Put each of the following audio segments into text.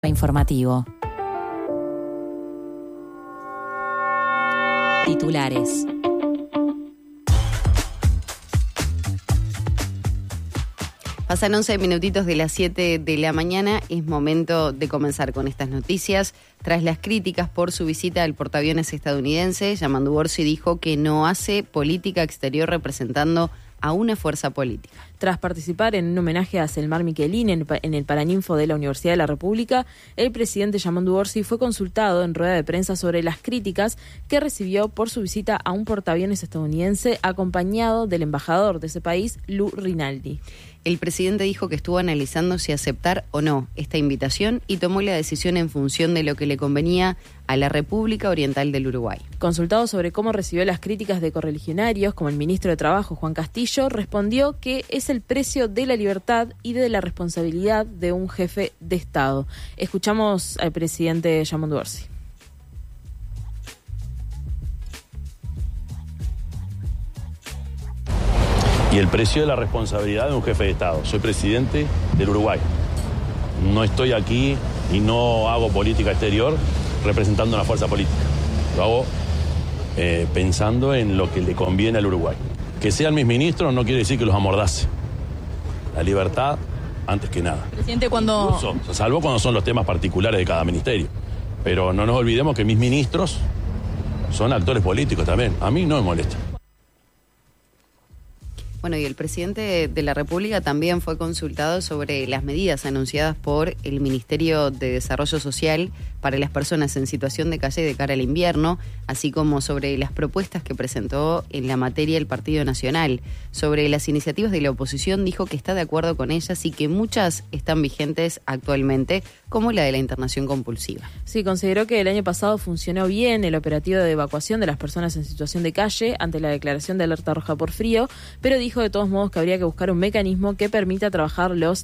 Informativo. Titulares. Pasan 11 minutitos de las 7 de la mañana. Es momento de comenzar con estas noticias. Tras las críticas por su visita al portaaviones estadounidense, Yamandu Orsi dijo que no hace política exterior representando a una fuerza política. Tras participar en un homenaje a Selmar Miquelín en el Paraninfo de la Universidad de la República, el presidente Yamandu Orsi fue consultado en rueda de prensa sobre las críticas que recibió por su visita a un portaaviones estadounidense acompañado del embajador de ese país, Lou Rinaldi. El presidente dijo que estuvo analizando si aceptar o no esta invitación y tomó la decisión en función de lo que le convenía a la República Oriental del Uruguay. Consultado sobre cómo recibió las críticas de correligionarios, como el ministro de Trabajo, Juan Castillo, respondió que es el precio de la libertad y de la responsabilidad de un jefe de Estado. Escuchamos al presidente Yamandu Orsi. Y el precio de la responsabilidad de un jefe de Estado. Soy presidente del Uruguay. No estoy aquí y no hago política exterior representando una fuerza política. Lo hago pensando en lo que le conviene al Uruguay. Que sean mis ministros no quiere decir que los amordace. La libertad antes que nada. Presidente, Incluso, salvo cuando son los temas particulares de cada ministerio. Pero no nos olvidemos que mis ministros son actores políticos también. A mí no me molesta. Bueno, y el presidente de la República también fue consultado sobre las medidas anunciadas por el Ministerio de Desarrollo Social para las personas en situación de calle de cara al invierno, así como sobre las propuestas que presentó en la materia el Partido Nacional. Sobre las iniciativas de la oposición dijo que está de acuerdo con ellas y que muchas están vigentes actualmente, como la de la internación compulsiva. Sí, consideró que el año pasado funcionó bien el operativo de evacuación de las personas en situación de calle ante la declaración de alerta roja por frío, pero dijo de todos modos que habría que buscar un mecanismo que permita trabajar los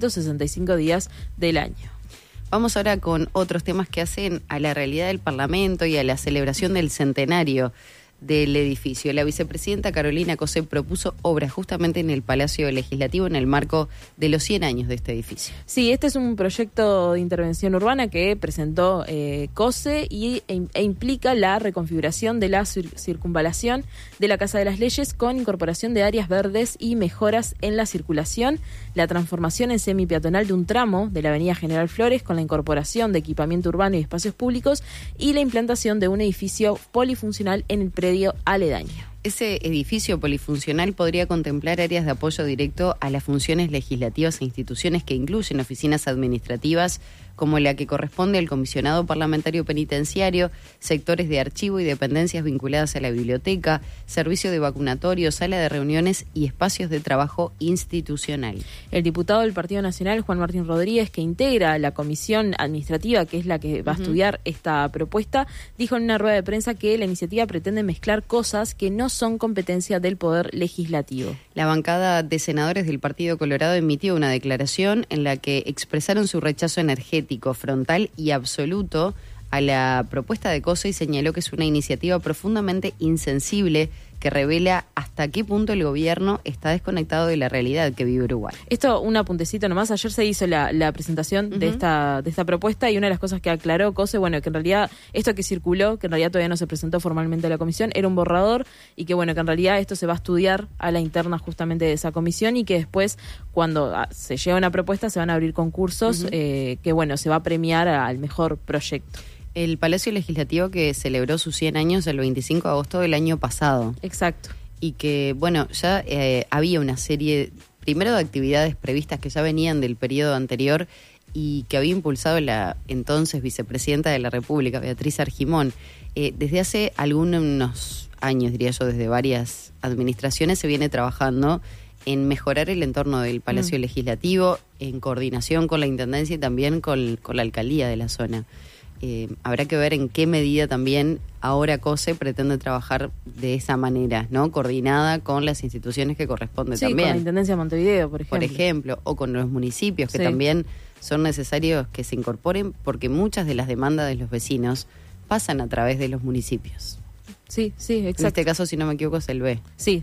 365 días del año. Vamos ahora con otros temas que hacen a la realidad del Parlamento y a la celebración del centenario del edificio. La vicepresidenta Carolina Cose propuso obras justamente en el Palacio Legislativo en el marco de los 100 años de este edificio. Sí, este es un proyecto de intervención urbana que presentó Cose e implica la reconfiguración de la circunvalación de la Casa de las Leyes con incorporación de áreas verdes y mejoras en la circulación, la transformación en semipeatonal de un tramo de la avenida General Flores con la incorporación de equipamiento urbano y espacios públicos y la implantación de un edificio polifuncional en el predio aledaño. Ese edificio polifuncional podría contemplar áreas de apoyo directo a las funciones legislativas e instituciones que incluyen oficinas administrativas como la que corresponde al comisionado parlamentario penitenciario, sectores de archivo y dependencias vinculadas a la biblioteca, servicio de vacunatorio, sala de reuniones y espacios de trabajo institucional. El diputado del Partido Nacional, Juan Martín Rodríguez, que integra la comisión administrativa, que es la que va a estudiar esta propuesta, dijo en una rueda de prensa que la iniciativa pretende mezclar cosas que no son competencia del Poder Legislativo. La bancada de senadores del Partido Colorado emitió una declaración en la que expresaron su rechazo energético, frontal y absoluto a la propuesta de Cose y señaló que es una iniciativa profundamente insensible que revela hasta qué punto el gobierno está desconectado de la realidad que vive Uruguay. Esto, un apuntecito nomás, ayer se hizo la presentación de esta propuesta y una de las cosas que aclaró Cose, bueno, que en realidad esto que circuló, que en realidad todavía no se presentó formalmente a la comisión, era un borrador y que bueno, que en realidad esto se va a estudiar a la interna justamente de esa comisión y que después, cuando se lleva una propuesta, se van a abrir concursos que bueno, se va a premiar al mejor proyecto. El Palacio Legislativo que celebró sus 100 años el 25 de agosto del año pasado. Exacto. Y que, bueno, ya había una serie, primero de actividades previstas que ya venían del periodo anterior y que había impulsado la entonces vicepresidenta de la República, Beatriz Argimón. Desde hace algunos años, diría yo, desde varias administraciones se viene trabajando en mejorar el entorno del Palacio Legislativo, en coordinación con la Intendencia y también con la Alcaldía de la zona. Habrá que ver en qué medida también ahora Cose pretende trabajar de esa manera, ¿no? Coordinada con las instituciones que corresponden también. Con la Intendencia de Montevideo, por ejemplo, o con los municipios que también son necesarios que se incorporen porque muchas de las demandas de los vecinos pasan a través de los municipios. Sí, exacto. En este caso, si no me equivoco, es el B. Sí.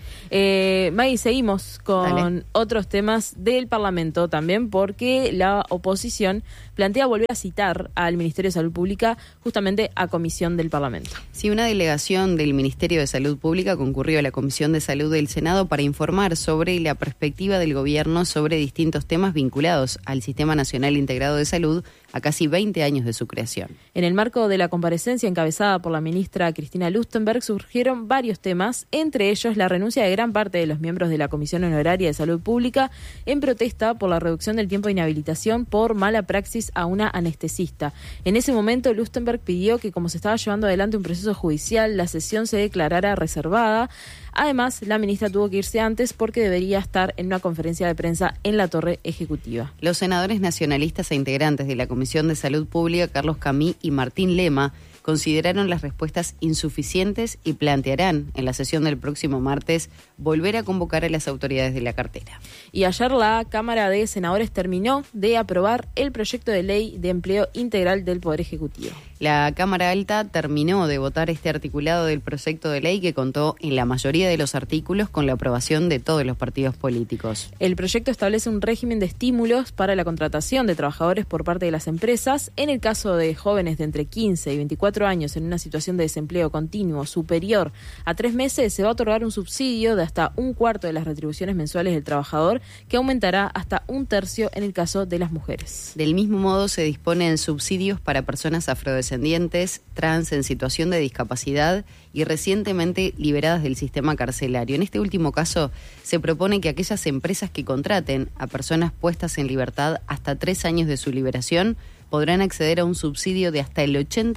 Maggie, seguimos con Dale. otros temas del Parlamento también, porque la oposición plantea volver a citar al Ministerio de Salud Pública justamente a comisión del Parlamento. Sí, una delegación del Ministerio de Salud Pública concurrió a la Comisión de Salud del Senado para informar sobre la perspectiva del gobierno sobre distintos temas vinculados al Sistema Nacional Integrado de Salud a casi 20 años de su creación. En el marco de la comparecencia encabezada por la ministra Cristina Lustenberg surgieron varios temas, entre ellos la renuncia de gran parte de los miembros de la Comisión Honoraria de Salud Pública en protesta por la reducción del tiempo de inhabilitación por mala praxis a una anestesista. En ese momento, Lustenberg pidió que, como se estaba llevando adelante un proceso judicial, la sesión se declarara reservada. Además, la ministra tuvo que irse antes porque debería estar en una conferencia de prensa en la Torre Ejecutiva. Los senadores nacionalistas e integrantes de la Comisión de Salud Pública, Carlos Camí y Martín Lema, consideraron las respuestas insuficientes y plantearán en la sesión del próximo martes volver a convocar a las autoridades de la cartera. Y ayer la Cámara de Senadores terminó de aprobar el proyecto de ley de empleo integral del Poder Ejecutivo. La Cámara Alta terminó de votar este articulado del proyecto de ley que contó en la mayoría de los artículos con la aprobación de todos los partidos políticos. El proyecto establece un régimen de estímulos para la contratación de trabajadores por parte de las empresas. En el caso de jóvenes de entre 15 y 24 años en una situación de desempleo continuo superior a 3 meses, se va a otorgar un subsidio de hasta 1/4 de las retribuciones mensuales del trabajador, que aumentará hasta 1/3 en el caso de las mujeres. Del mismo modo, se disponen subsidios para personas afrodescendientes, trans en situación de discapacidad y recientemente liberadas del sistema carcelario. En este último caso, se propone que aquellas empresas que contraten a personas puestas en libertad hasta 3 años de su liberación podrán acceder a un subsidio de hasta el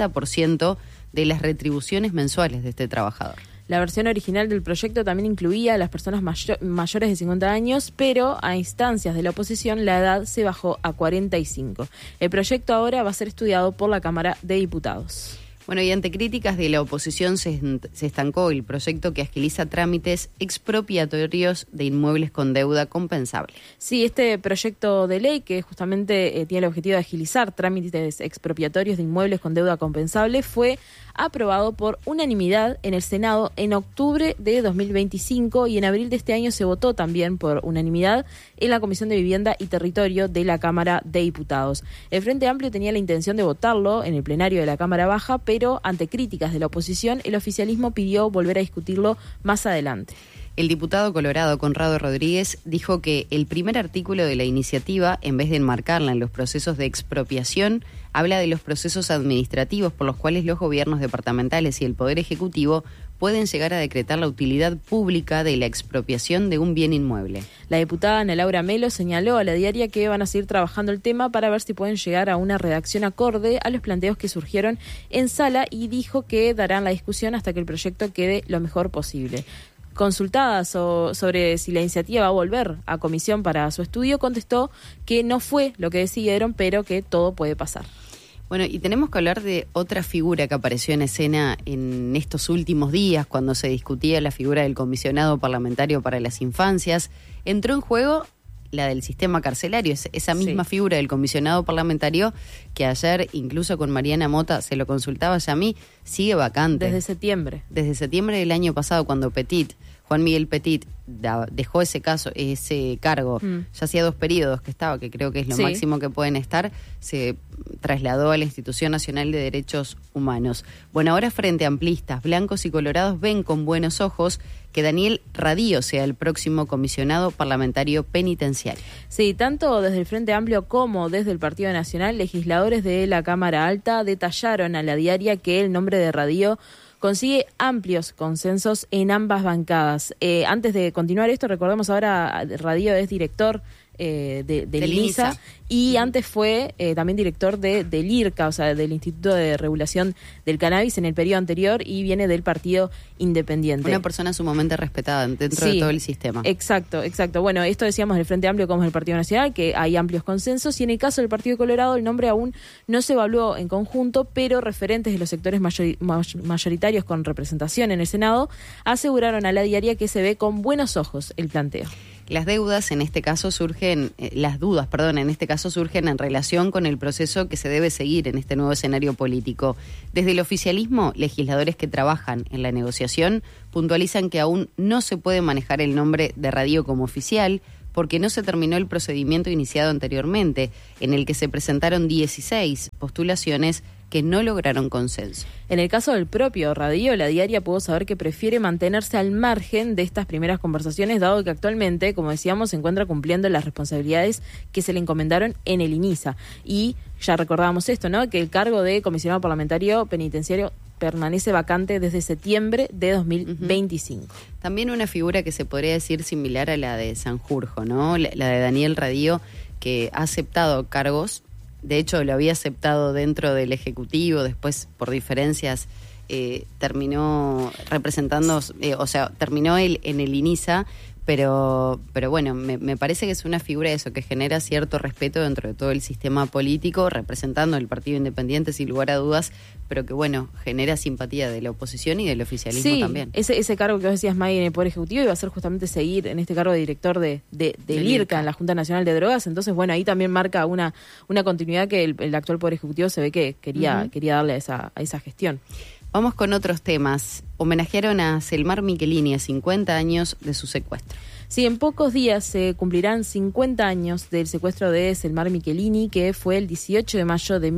80% de las retribuciones mensuales de este trabajador. La versión original del proyecto también incluía a las personas mayores de 50 años, pero a instancias de la oposición la edad se bajó a 45. El proyecto ahora va a ser estudiado por la Cámara de Diputados. Bueno, y ante críticas de la oposición se estancó el proyecto que agiliza trámites expropiatorios de inmuebles con deuda compensable. Sí, este proyecto de ley, que justamente tiene el objetivo de agilizar trámites expropiatorios de inmuebles con deuda compensable, fue aprobado por unanimidad en el Senado en octubre de 2025 y en abril de este año se votó también por unanimidad en la Comisión de Vivienda y Territorio de la Cámara de Diputados. El Frente Amplio tenía la intención de votarlo en el plenario de la Cámara Baja, pero ante críticas de la oposición, el oficialismo pidió volver a discutirlo más adelante. El diputado colorado Conrado Rodríguez dijo que el primer artículo de la iniciativa, en vez de enmarcarla en los procesos de expropiación, habla de los procesos administrativos por los cuales los gobiernos departamentales y el Poder Ejecutivo pueden llegar a decretar la utilidad pública de la expropiación de un bien inmueble. La diputada Ana Laura Melo señaló a la diaria que van a seguir trabajando el tema para ver si pueden llegar a una redacción acorde a los planteos que surgieron en sala y dijo que darán la discusión hasta que el proyecto quede lo mejor posible. Consultada sobre si la iniciativa va a volver a comisión para su estudio, contestó que no fue lo que decidieron, pero que todo puede pasar. Bueno, y tenemos que hablar de otra figura que apareció en escena en estos últimos días, cuando se discutía la figura del comisionado parlamentario para las infancias. Entró en juego la del sistema carcelario, esa misma figura del comisionado parlamentario que ayer, incluso con Mariana Mota, se lo consultaba ya a mí, sigue vacante. Desde septiembre. Desde septiembre del año pasado, cuando Juan Miguel Petit dejó ese cargo, ya hacía 2 periodos que estaba, que creo que es lo máximo que pueden estar, se trasladó a la Institución Nacional de Derechos Humanos. Bueno, ahora frente amplistas, blancos y colorados ven con buenos ojos que Daniel Radío sea el próximo comisionado parlamentario penitenciario. Sí, tanto desde el Frente Amplio como desde el Partido Nacional, legisladores de la Cámara Alta detallaron a la diaria que el nombre de Radío consigue amplios consensos en ambas bancadas. Antes de continuar esto, recordemos ahora, Radío es director del INISA y antes fue también director del IRCA, o sea, del Instituto de Regulación del Cannabis en el periodo anterior y viene del Partido Independiente. Una persona sumamente respetada dentro de todo el sistema. Exacto. Bueno, esto decíamos del Frente Amplio como del Partido Nacional, que hay amplios consensos y en el caso del Partido Colorado el nombre aún no se evaluó en conjunto, pero referentes de los sectores mayoritarios con representación en el Senado aseguraron a la diaria que se ve con buenos ojos el planteo. Las dudas en este caso surgen en relación con el proceso que se debe seguir en este nuevo escenario político. Desde el oficialismo, legisladores que trabajan en la negociación puntualizan que aún no se puede manejar el nombre de Radio como oficial porque no se terminó el procedimiento iniciado anteriormente, en el que se presentaron 16 postulaciones que no lograron consenso. En el caso del propio Radio, la diaria pudo saber que prefiere mantenerse al margen de estas primeras conversaciones, dado que actualmente, como decíamos, se encuentra cumpliendo las responsabilidades que se le encomendaron en el INISA. Y ya recordábamos esto, ¿no? Que el cargo de comisionado parlamentario penitenciario permanece vacante desde septiembre de 2025. También una figura que se podría decir similar a la de Sanjurjo, ¿no? La de Daniel Radio, que ha aceptado cargos. De hecho, lo había aceptado dentro del Ejecutivo, después por diferencias terminó representando, terminó en el INISA, pero bueno, me parece que es una figura de eso, que genera cierto respeto dentro de todo el sistema político, representando el Partido Independiente sin lugar a dudas, pero que bueno, genera simpatía de la oposición y del oficialismo también. Ese cargo que vos decías, May, en el Poder Ejecutivo iba a ser justamente seguir en este cargo de director del IRCA, en la Junta Nacional de Drogas, entonces bueno, ahí también marca una continuidad que el actual Poder Ejecutivo se ve que quería darle a esa gestión. Vamos con otros temas. Homenajearon a Selmar Michelini a 50 años de su secuestro. Sí, en pocos días se cumplirán 50 años del secuestro de Selmar Michelini, que fue el 18 de mayo de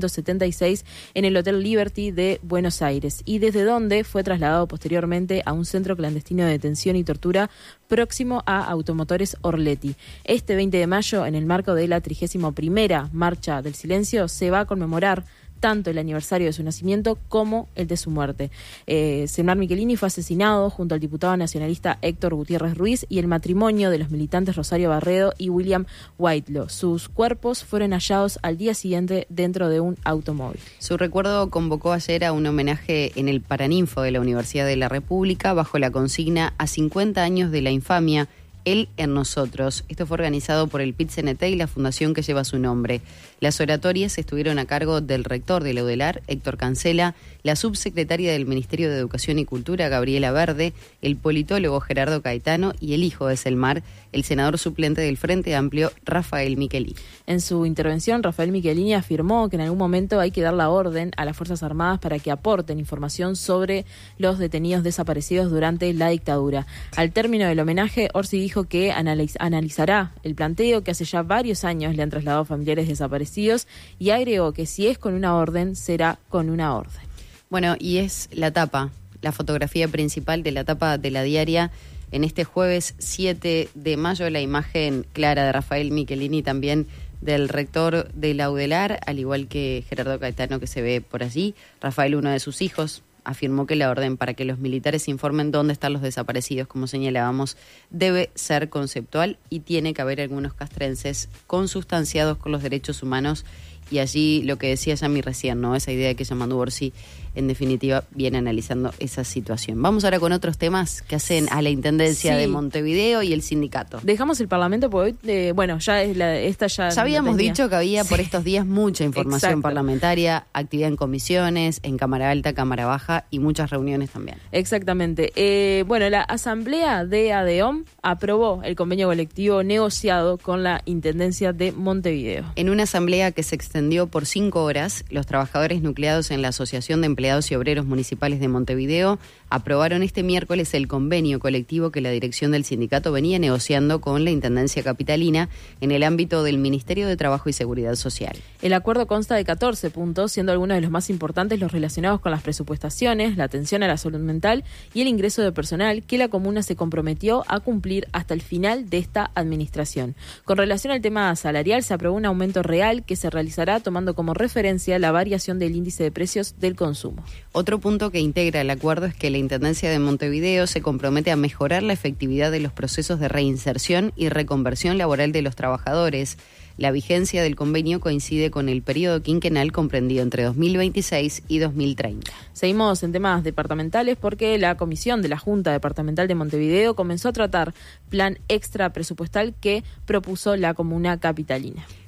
1976 en el Hotel Liberty de Buenos Aires, y desde donde fue trasladado posteriormente a un centro clandestino de detención y tortura próximo a Automotores Orletti. Este 20 de mayo, en el marco de la 31ª Marcha del Silencio, se va a conmemorar tanto el aniversario de su nacimiento como el de su muerte. Selmar Michelini fue asesinado junto al diputado nacionalista Héctor Gutiérrez Ruiz y el matrimonio de los militantes Rosario Barredo y William Whitelaw. Sus cuerpos fueron hallados al día siguiente dentro de un automóvil. Su recuerdo convocó ayer a un homenaje en el Paraninfo de la Universidad de la República bajo la consigna "A 50 años de la infamia, él en nosotros". Esto fue organizado por el PIT-CNT y la fundación que lleva su nombre. Las oratorias estuvieron a cargo del rector de la UDELAR, Héctor Cancela, la subsecretaria del Ministerio de Educación y Cultura, Gabriela Verde, el politólogo Gerardo Caetano y el hijo de Selmar, el senador suplente del Frente Amplio, Rafael Michelini. En su intervención, Rafael Michelini afirmó que en algún momento hay que dar la orden a las Fuerzas Armadas para que aporten información sobre los detenidos desaparecidos durante la dictadura. Al término del homenaje, Orsi dijo que analizará el planteo que hace ya varios años le han trasladado familiares desaparecidos y agregó que si es con una orden, será con una orden. Bueno, y es la fotografía principal de la tapa de la diaria en este jueves 7 de mayo, la imagen clara de Rafael Michelini, también del rector de la UDELAR, al igual que Gerardo Caetano, que se ve por allí. Rafael, uno de sus hijos, afirmó que la orden para que los militares informen dónde están los desaparecidos, como señalábamos, debe ser conceptual y tiene que haber algunos castrenses consustanciados con los derechos humanos. Y allí lo que decía Yami recién, ¿no? Esa idea que Yamandu Orsi, en definitiva, viene analizando esa situación. Vamos ahora con otros temas que hacen a la Intendencia de Montevideo y el sindicato. Dejamos el Parlamento porque hoy, ya es esta ya... Ya habíamos dicho que había por estos días mucha información parlamentaria, actividad en comisiones, en Cámara Alta, Cámara Baja y muchas reuniones también. Exactamente. La Asamblea de ADEOM aprobó el convenio colectivo negociado con la Intendencia de Montevideo. En una asamblea que se extendió por 5 horas, los trabajadores nucleados en la Asociación de Empleados y Obreros Municipales de Montevideo aprobaron este miércoles el convenio colectivo que la dirección del sindicato venía negociando con la Intendencia Capitalina en el ámbito del Ministerio de Trabajo y Seguridad Social. El acuerdo consta de 14 puntos, siendo algunos de los más importantes los relacionados con las presupuestaciones, la atención a la salud mental y el ingreso de personal que la comuna se comprometió a cumplir hasta el final de esta administración. Con relación al tema salarial, se aprobó un aumento real que se realizará tomando como referencia la variación del índice de precios del consumo. Otro punto que integra el acuerdo es que la Intendencia de Montevideo se compromete a mejorar la efectividad de los procesos de reinserción y reconversión laboral de los trabajadores. La vigencia del convenio coincide con el periodo quinquenal comprendido entre 2026 y 2030. Seguimos en temas departamentales porque la comisión de la Junta Departamental de Montevideo comenzó a tratar plan extra presupuestal que propuso la comuna capitalina.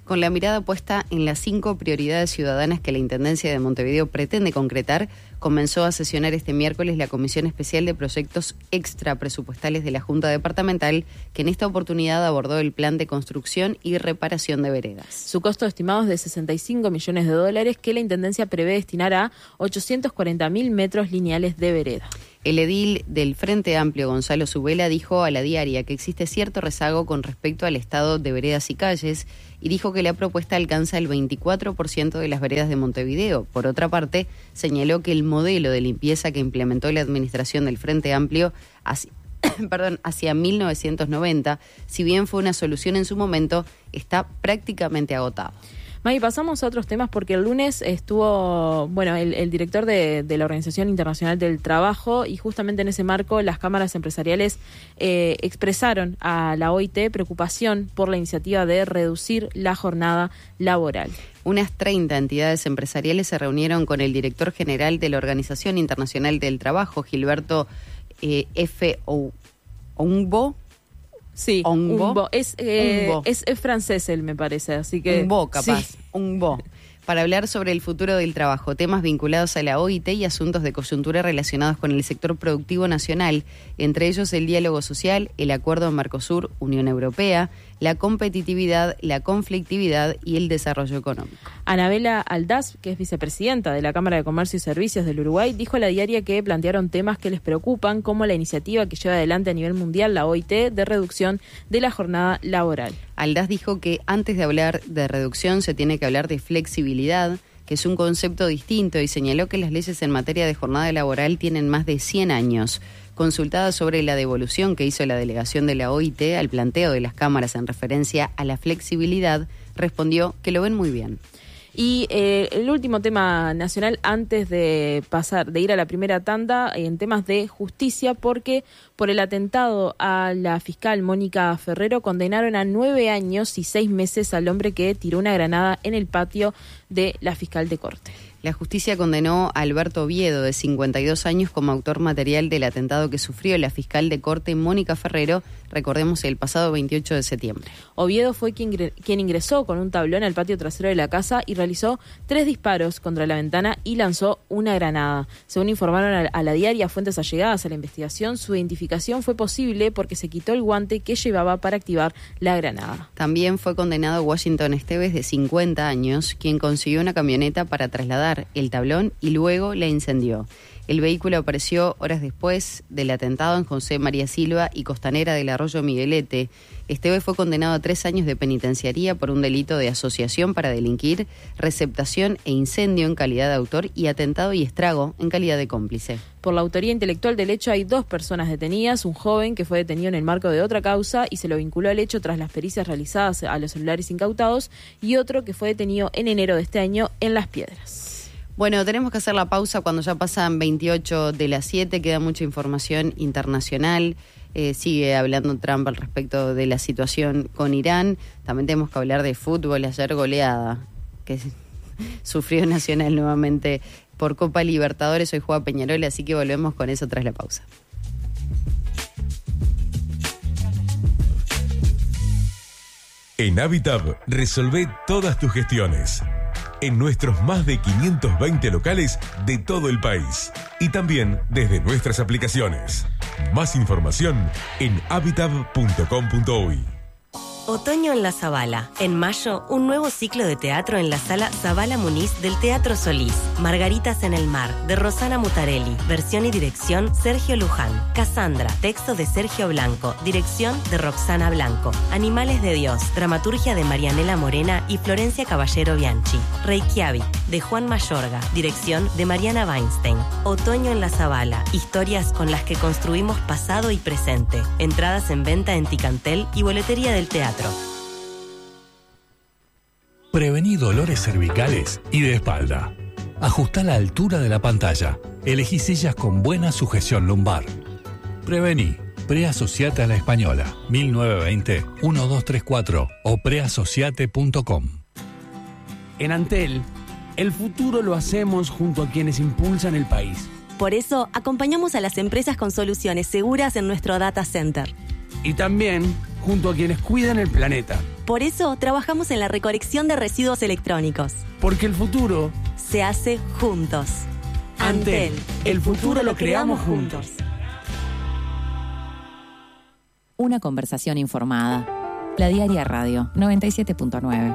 Con la mirada puesta en las 5 prioridades ciudadanas que la Intendencia de Montevideo pretende concretar, comenzó a sesionar este miércoles la Comisión Especial de Proyectos Extrapresupuestales de la Junta Departamental, que en esta oportunidad abordó el plan de construcción y reparación de veredas. Su costo estimado es de $65 millones que la Intendencia prevé destinar a 840.000 metros lineales de vereda. El edil del Frente Amplio, Gonzalo Zubela, dijo a La Diaria que existe cierto rezago con respecto al estado de veredas y calles y dijo que la propuesta alcanza el 24% de las veredas de Montevideo. Por otra parte, señaló que el modelo de limpieza que implementó la administración del Frente Amplio hacia 1990, si bien fue una solución en su momento, está prácticamente agotado. May, pasamos a otros temas porque el lunes estuvo, el director de la Organización Internacional del Trabajo, y justamente en ese marco las cámaras empresariales expresaron a la OIT preocupación por la iniciativa de reducir la jornada laboral. Unas 30 entidades empresariales se reunieron con el director general de la Organización Internacional del Trabajo, Gilberto Oungbo. Sí, Oungbo. Es francés él, me parece, así que... Oungbo, capaz. Sí. Oungbo. Para hablar sobre el futuro del trabajo, temas vinculados a la OIT y asuntos de coyuntura relacionados con el sector productivo nacional, entre ellos el diálogo social, el acuerdo Mercosur-Unión Europea, la competitividad, la conflictividad y el desarrollo económico. Anabela Aldaz, que es vicepresidenta de la Cámara de Comercio y Servicios del Uruguay, dijo a La Diaria que plantearon temas que les preocupan, como la iniciativa que lleva adelante a nivel mundial la OIT de reducción de la jornada laboral. Aldaz dijo que antes de hablar de reducción se tiene que hablar de flexibilidad, que es un concepto distinto, y señaló que las leyes en materia de jornada laboral tienen más de 100 años. Consultada sobre la devolución que hizo la delegación de la OIT al planteo de las cámaras en referencia a la flexibilidad, respondió que lo ven muy bien. Y el último tema nacional, antes de ir a la primera tanda, en temas de justicia, porque por el atentado a la fiscal Mónica Ferrero condenaron a 9 años y 6 meses al hombre que tiró una granada en el patio de la fiscal de corte. La justicia condenó a Alberto Oviedo, de 52 años, como autor material del atentado que sufrió la fiscal de corte Mónica Ferrero, recordemos, el pasado 28 de septiembre. Oviedo fue quien ingresó con un tablón al patio trasero de la casa y realizó 3 disparos contra la ventana y lanzó una granada. Según informaron a La Diaria fuentes allegadas a la investigación, su identificación fue posible porque se quitó el guante que llevaba para activar la granada. También fue condenado Washington Esteves, de 50 años, quien consiguió una camioneta para trasladar el tablón y luego la incendió. El vehículo apareció horas después del atentado en José María Silva y Costanera del Arroyo Miguelete. Esteves fue condenado a 3 años de penitenciaría por un delito de asociación para delinquir, receptación e incendio en calidad de autor y atentado y estrago en calidad de cómplice. Por la autoría intelectual del hecho hay 2 personas detenidas, un joven que fue detenido en el marco de otra causa y se lo vinculó al hecho tras las pericias realizadas a los celulares incautados, y otro que fue detenido en enero de este año en Las Piedras. Bueno, tenemos que hacer la pausa cuando ya pasan 28 de las 7, queda mucha información internacional. Sigue hablando Trump al respecto de la situación con Irán. También tenemos que hablar de fútbol, ayer goleada que sufrió Nacional nuevamente por Copa Libertadores, hoy juega Peñarol, así que volvemos con eso tras la pausa. En Habitab resolvé todas tus gestiones en nuestros más de 520 locales de todo el país y también desde nuestras aplicaciones. Más información en habitab.com.uy. Otoño en la Zabala. En mayo, un nuevo ciclo de teatro en la sala Zabala Muniz del Teatro Solís. Margaritas en el mar, de Rosana Mutarelli. Versión y dirección, Sergio Luján. Cassandra, texto de Sergio Blanco. Dirección de Roxana Blanco. Animales de Dios, dramaturgia de Marianela Morena y Florencia Caballero Bianchi. Reykjavik, de Juan Mayorga. Dirección de Mariana Weinstein. Otoño en la Zabala. Historias con las que construimos pasado y presente. Entradas en venta en Ticantel y boletería del teatro. Prevení dolores cervicales y de espalda. Ajustá la altura de la pantalla. Elegí sillas con buena sujeción lumbar. Prevení. Preasociate a la Española. 1920-1234 o preasociate.com. En Antel, el futuro lo hacemos junto a quienes impulsan el país. Por eso, acompañamos a las empresas con soluciones seguras en nuestro data center. Y también junto a quienes cuidan el planeta. Por eso trabajamos en la recolección de residuos electrónicos. Porque el futuro Se hace juntos. Antel, el futuro lo creamos juntos. Una conversación informada. La Diaria Radio 97.9.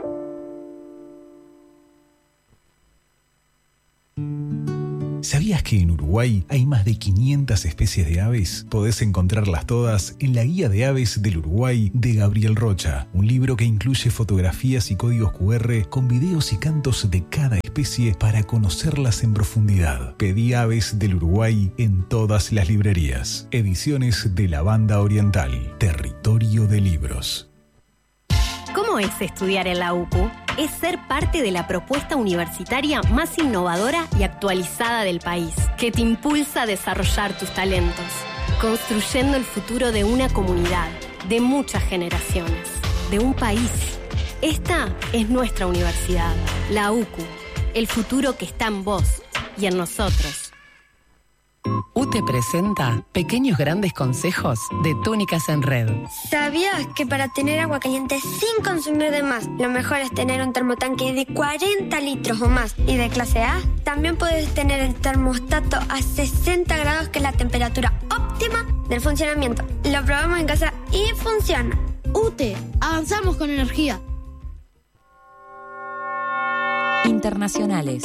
¿Sabías que en Uruguay hay más de 500 especies de aves? Podés encontrarlas todas en la Guía de Aves del Uruguay de Gabriel Rocha, un libro que incluye fotografías y códigos QR con videos y cantos de cada especie para conocerlas en profundidad. Pedí Aves del Uruguay en todas las librerías. Ediciones de la Banda Oriental, Territorio de Libros. ¿Cómo es estudiar en la UCU? Es ser parte de la propuesta universitaria más innovadora y actualizada del país, que te impulsa a desarrollar tus talentos, construyendo el futuro de una comunidad, de muchas generaciones, de un país. Esta es nuestra universidad, la UCU, el futuro que está en vos y en nosotros. UTE presenta Pequeños Grandes Consejos de Túnicas en Red. ¿Sabías que para tener agua caliente sin consumir de más, lo mejor es tener un termotanque de 40 litros o más y de clase A? También puedes tener el termostato a 60 grados, que es la temperatura óptima del funcionamiento. Lo probamos en casa y funciona. UTE, avanzamos con energía. Internacionales.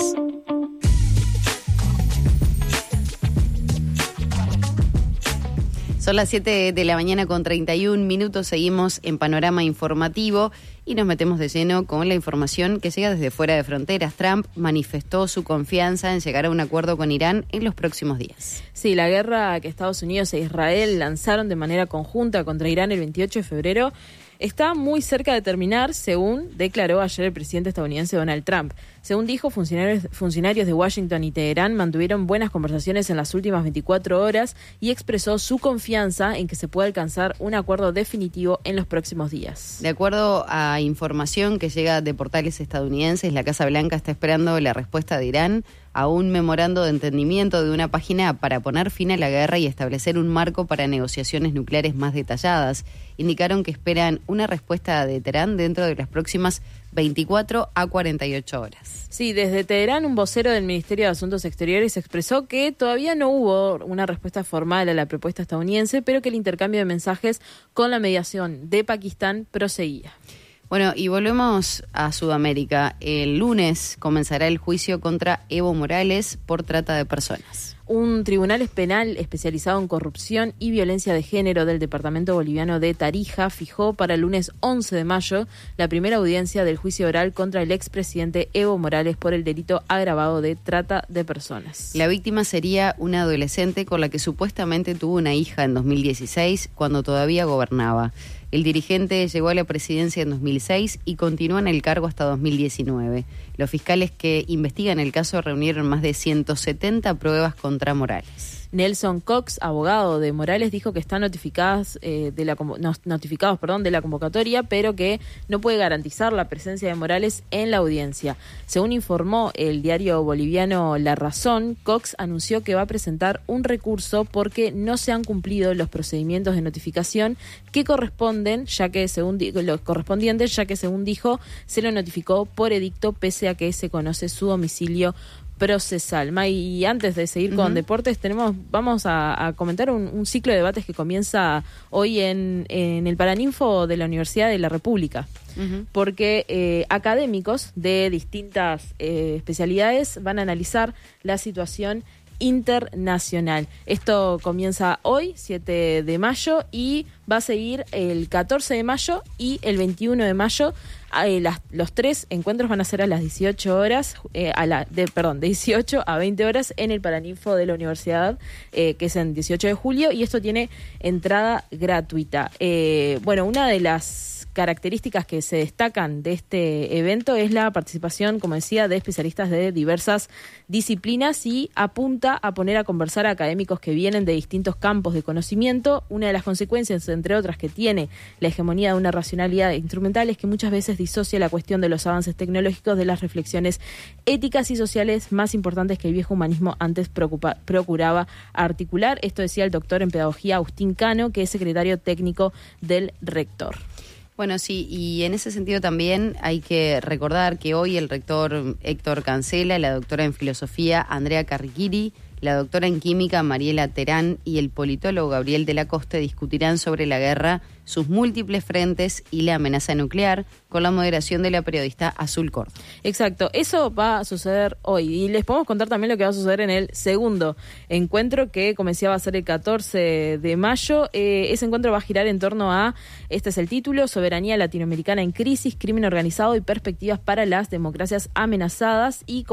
Son las 7 de la mañana con 31 minutos, seguimos en Panorama Informativo y nos metemos de lleno con la información que llega desde fuera de fronteras. Trump manifestó su confianza en llegar a un acuerdo con Irán en los próximos días. Sí, la guerra que Estados Unidos e Israel lanzaron de manera conjunta contra Irán el 28 de febrero está muy cerca de terminar, según declaró ayer el presidente estadounidense Donald Trump. Según dijo, funcionarios de Washington y Teherán mantuvieron buenas conversaciones en las últimas 24 horas y expresó su confianza en que se pueda alcanzar un acuerdo definitivo en los próximos días. De acuerdo a información que llega de portales estadounidenses, la Casa Blanca está esperando la respuesta de Irán a un memorando de entendimiento de una página para poner fin a la guerra y establecer un marco para negociaciones nucleares más detalladas. Indicaron que esperan una respuesta de Teherán dentro de las próximas 24 a 48 horas. Sí, desde Teherán, un vocero del Ministerio de Asuntos Exteriores expresó que todavía no hubo una respuesta formal a la propuesta estadounidense, pero que el intercambio de mensajes con la mediación de Pakistán proseguía. Bueno, y volvemos a Sudamérica. El lunes comenzará el juicio contra Evo Morales por trata de personas. Un tribunal penal especializado en corrupción y violencia de género del departamento boliviano de Tarija fijó para el lunes 11 de mayo la primera audiencia del juicio oral contra el expresidente Evo Morales por el delito agravado de trata de personas. La víctima sería una adolescente con la que supuestamente tuvo una hija en 2016, cuando todavía gobernaba. El dirigente llegó a la presidencia en 2006 y continuó en el cargo hasta 2019. Los fiscales que investigan el caso reunieron más de 170 pruebas contra Morales. Nelson Cox, abogado de Morales, dijo que están notificados de la convocatoria, pero que no puede garantizar la presencia de Morales en la audiencia. Según informó el diario boliviano La Razón, Cox anunció que va a presentar un recurso porque no se han cumplido los procedimientos de notificación que corresponden, ya que según dijo, se lo notificó por edicto pese a que se conoce su domicilio procesal. Y antes de seguir con deportes, vamos a comentar un ciclo de debates que comienza hoy en el Paraninfo de la Universidad de la República, porque académicos de distintas especialidades van a analizar la situación internacional. Esto comienza hoy, 7 de mayo, y va a seguir el 14 de mayo y el 21 de mayo. Los tres encuentros van a ser a las 18 horas, de 18 a 20 horas en el Paraninfo de la Universidad, que es en 18 de julio, y esto tiene entrada gratuita. Una de las características que se destacan de este evento es la participación, como decía, de especialistas de diversas disciplinas y apunta a poner a conversar a académicos que vienen de distintos campos de conocimiento. Una de las consecuencias, entre otras, que tiene la hegemonía de una racionalidad instrumental es que muchas veces disocia la cuestión de los avances tecnológicos de las reflexiones éticas y sociales más importantes que el viejo humanismo antes procuraba articular. Esto decía el doctor en pedagogía Agustín Cano, que es secretario técnico del rector. Bueno, sí, y en ese sentido también hay que recordar que hoy el rector Héctor Cancela, la doctora en filosofía Andrea Carriquiri, la doctora en química Mariela Terán y el politólogo Gabriel de la Coste discutirán sobre la guerra, sus múltiples frentes y la amenaza nuclear, con la moderación de la periodista Azul Córdoba. Exacto, eso va a suceder hoy. Y les podemos contar también lo que va a suceder en el segundo encuentro, que comenzaba a ser el 14 de mayo. Ese encuentro va a girar en torno a, este es el título, Soberanía Latinoamericana en Crisis, Crimen Organizado y Perspectivas para las Democracias Amenazadas. Y